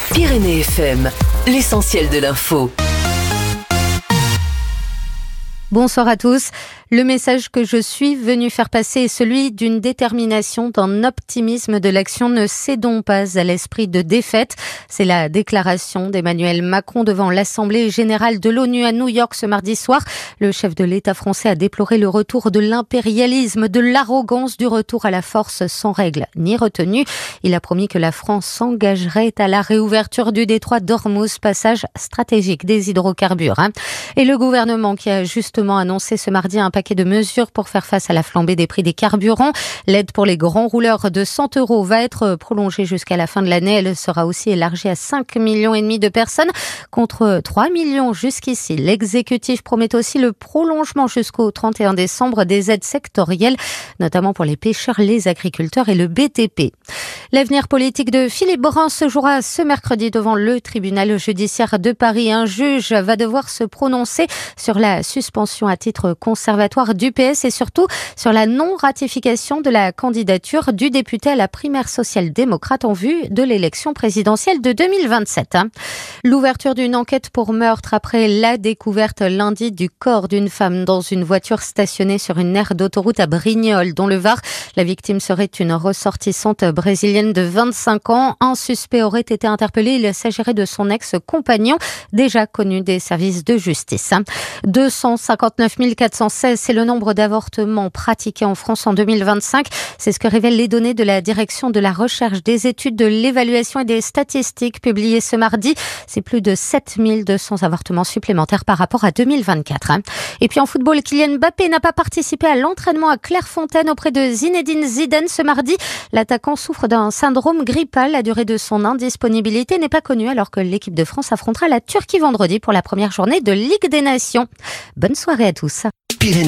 Pyrénées FM, l'essentiel de l'info. Bonsoir à tous. Le message que je suis venu faire passer est celui d'une détermination, d'un optimisme de l'action. Ne cédons pas à l'esprit de défaite. C'est la déclaration d'Emmanuel Macron devant l'Assemblée générale de l'ONU à New York ce mardi soir. Le chef de l'État français a déploré le retour de l'impérialisme, de l'arrogance, du retour à la force sans règles ni retenue. Il a promis que la France s'engagerait à la réouverture du détroit d'Ormuz, passage stratégique des hydrocarbures. Et le gouvernement qui a justement annoncé ce mardi un paquet de mesures pour faire face à la flambée des prix des carburants. L'aide pour les grands rouleurs de 100 € va être prolongée jusqu'à la fin de l'année. Elle sera aussi élargie à 5,5 millions de personnes contre 3 millions jusqu'ici. L'exécutif promet aussi le prolongement jusqu'au 31 décembre des aides sectorielles, notamment pour les pêcheurs, les agriculteurs et le BTP. L'avenir politique de Philippe Brun se jouera ce mercredi devant le tribunal judiciaire de Paris. Un juge va devoir se prononcer sur la suspension à titre conservatoire du PS et surtout sur la non-ratification de la candidature du député à la primaire social-démocrate en vue de l'élection présidentielle de 2027. L'ouverture d'une enquête pour meurtre après la découverte lundi du corps d'une femme dans une voiture stationnée sur une aire d'autoroute à Brignoles, dans le Var. La victime serait une ressortissante brésilienne de 25 ans. Un suspect aurait été interpellé. Il s'agirait de son ex-compagnon, déjà connu des services de justice. 259 416, c'est le nombre d'avortements pratiqués en France en 2025. C'est ce que révèlent les données de la Direction de la recherche, des études, de l'évaluation et des statistiques publiées ce mardi. C'est plus de 7200 avortements supplémentaires par rapport à 2024. Et puis en football, Kylian Mbappé n'a pas participé à l'entraînement à Clairefontaine auprès de Zinedine Zidane ce mardi. L'attaquant souffre d'un syndrome grippal. La durée de son indisponibilité n'est pas connue alors que l'équipe de France affrontera la Turquie vendredi pour la première journée de Ligue des Nations. Bonne soirée à tous.